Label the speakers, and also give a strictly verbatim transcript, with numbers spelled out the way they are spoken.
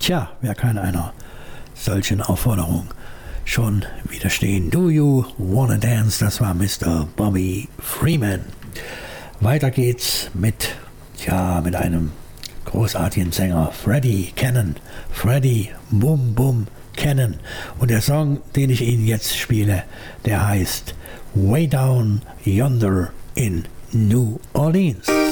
Speaker 1: Tja, wer kann einer solchen Aufforderung schon widerstehen? Do You Wanna Dance? Das war Mister Bobby Freeman. Weiter geht's mit, tja, mit einem großartigen Sänger, Freddie Cannon. Freddie Boom Boom Cannon. Und der Song, den ich Ihnen jetzt spiele, der heißt Way Down Yonder in New Orleans.